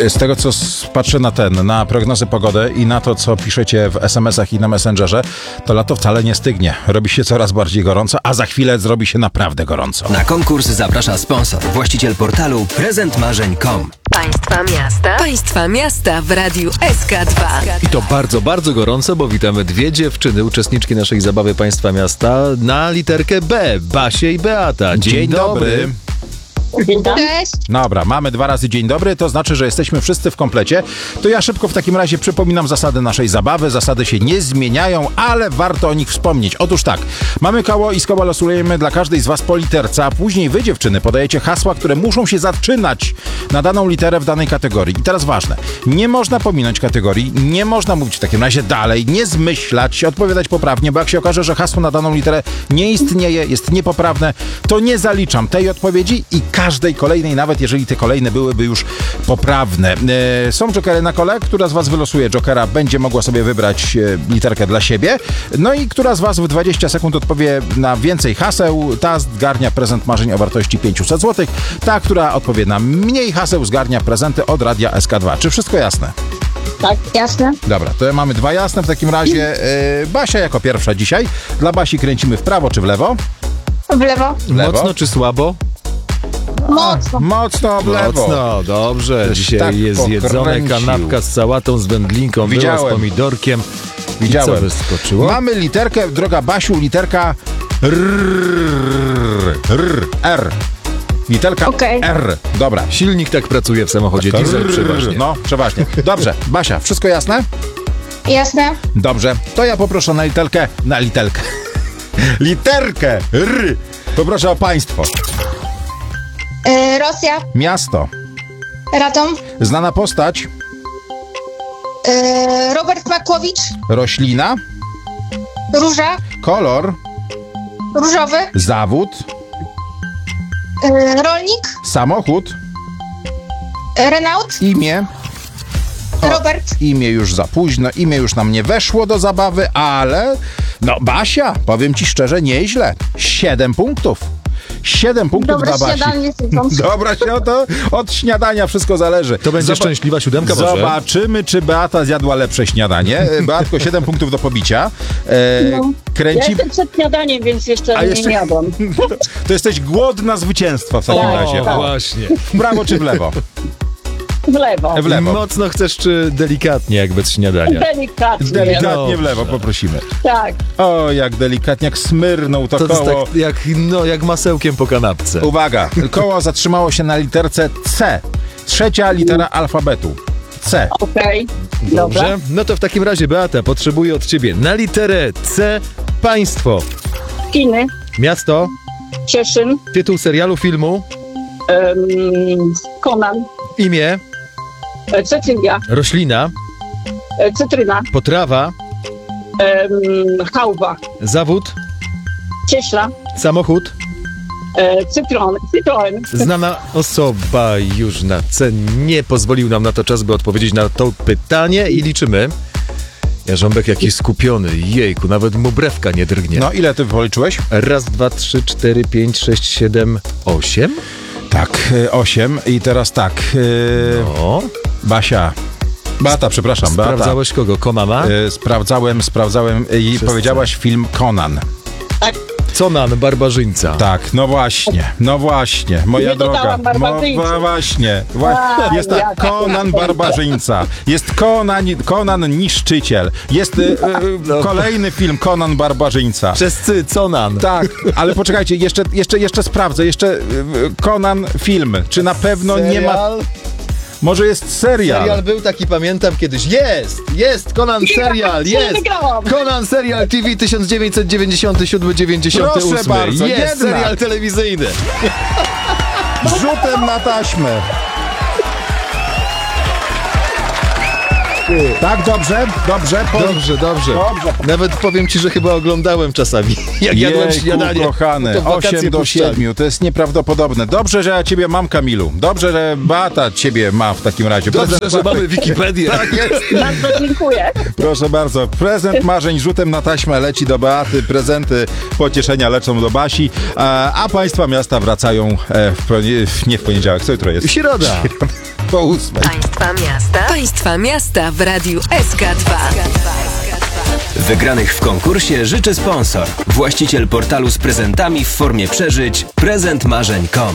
Z tego, co patrzę na prognozę pogody i na to, co piszecie w SMS-ach i na Messengerze, to lato wcale nie stygnie. Robi się coraz bardziej gorąco, a za chwilę zrobi się naprawdę gorąco. Na konkurs zaprasza sponsor, właściciel portalu prezentmarzeń.com. Państwa miasta w Radiu SK2. I to bardzo, bardzo gorąco, bo witamy dwie dziewczyny, uczestniczki naszej zabawy Państwa Miasta na literkę B. Basię i Beata. Dzień dobry. Cześć. Dobra, mamy 2 razy dzień dobry, to znaczy, że jesteśmy wszyscy w komplecie. To ja szybko w takim razie przypominam zasady naszej zabawy. Zasady się nie zmieniają, ale warto o nich wspomnieć. Otóż tak, mamy koło i z koła losujemy dla każdej z was po literce, a później wy, dziewczyny, podajecie hasła, które muszą się zaczynać na daną literę w danej kategorii. I teraz ważne, nie można pominąć kategorii, nie można mówić w takim razie dalej, nie zmyślać, odpowiadać poprawnie, bo jak się okaże, że hasło na daną literę nie istnieje, jest niepoprawne, to nie zaliczam tej odpowiedzi i każdej kolejnej, nawet jeżeli te kolejne byłyby już poprawne. Są jokery na kole, która z was wylosuje jokera, będzie mogła sobie wybrać literkę dla siebie, no i która z was w 20 sekund odpowie na więcej haseł, ta zgarnia prezent marzeń o wartości 500 zł, ta, która odpowie na mniej haseł, zgarnia prezenty od Radia SK2. Czy wszystko jasne? Tak, jasne. Dobra, to mamy 2 jasne. W takim razie Basia jako pierwsza dzisiaj. Dla Basi kręcimy w prawo czy w lewo? W lewo. W lewo. Mocno czy słabo? Mocno. Mocno w lewo. Mocno, dobrze. Też Dzisiaj tak jest jedzone pokręcił. kanapka z sałatą, z wędlinką, była Widziałem. z pomidorkiem. Widziałem. I co wyskoczyło? Mamy literkę, droga Basiu, literka R. Literka Okej. R. Dobra. Silnik tak pracuje w samochodzie, diesel przeważnie. No, przeważnie. Dobrze. Basia, wszystko jasne? Jasne. Dobrze. To ja poproszę literkę R. Poproszę o państwo. Rosja. Miasto. Ratom. Znana postać. Robert Makłowicz. Roślina. Róża. Kolor. Różowy. Zawód. Rolnik. Samochód. Renault. Imię. Robert. Imię już za późno, imię już nam nie weszło do zabawy, ale no Basia, powiem ci szczerze, nieźle. 7 punktów. 7 punktów Dobre dla Basi. śniadanie sypiąc. Dobra, to od śniadania wszystko zależy. To będzie szczęśliwa siódemka, może? Zobaczymy, czy Beata zjadła lepsze śniadanie. Beatko, 7 punktów do pobicia. Ja Kręci... jestem przed śniadaniem, więc jeszcze nie jadłam. To jesteś głodna zwycięstwa w takim razie. O, właśnie. W prawo czy w lewo? W lewo. W lewo. Mocno chcesz, czy delikatnie, jak bez śniadania? Delikatnie. Delikatnie w lewo Dobrze. poprosimy. Tak. O, jak delikatnie, jak smyrnął to To jest koło. tak jak masełkiem po kanapce. Uwaga, koło zatrzymało się na literce C. 3. litera alfabetu. C. Okej. Dobra. Dobrze? No to w takim razie, Beata, potrzebuję od ciebie na literę C państwo, Chiny. miasto, Cieszyn. tytuł serialu, filmu, Conan. imię, Cecylia. roślina, Cytryna. potrawa, Chałwa. zawód, Cieśla. samochód, Citroen. znana osoba już na C. Nie pozwolił nam na to czas, by odpowiedzieć na to pytanie i liczymy. Jarząbek jakiś skupiony, jejku, nawet mu brewka nie drgnie. No, ile ty policzyłeś? Raz, 2, 3, 4, 5, 6, 7, 8. Tak, 8. I teraz tak. O, Basia. Beata, przepraszam. Beata. sprawdzałeś kogo? Konana? Sprawdzałem i Wszyscy. powiedziałaś film Conan. Tak. Conan, barbarzyńca. Tak, no właśnie, moja Nie droga. dodałam barbarzyńcy. Właśnie. A, Jest tak, jaka Conan barbarzyńca, jest Conan niszczyciel, jest kolejny film Conan barbarzyńca. Przez Conan. Tak, ale poczekajcie, jeszcze sprawdzę, Conan film, czy na pewno nie ma... Może jest serial. Serial był taki, pamiętam kiedyś. Jest! Conan serial, jest! Wygrałam. Conan serial TV 1997-98. Proszę bardzo, jest jednak. serial telewizyjny. Rzutem na taśmę. Tak, dobrze. Dobrze. Nawet powiem ci, że chyba oglądałem czasami, jak jadłem śniadanie. Kochany, To wakacje 8 do puszczali. 7, to jest nieprawdopodobne. Dobrze, że ja ciebie mam, Kamilu. Dobrze, że Beata ciebie ma w takim razie. Dobrze, że mamy Wikipedię. Tak jest. Bardzo dziękuję. Proszę bardzo, prezent marzeń rzutem na taśmę leci do Beaty, prezenty pocieszenia lecą do Basi, a państwa miasta wracają nie w poniedziałek, co jutro jest? Środa. po 8. Państwa miasta w Radiu SK2. Wygranych w konkursie życzy sponsor. Właściciel portalu z prezentami w formie przeżyć prezentmarzeń.com.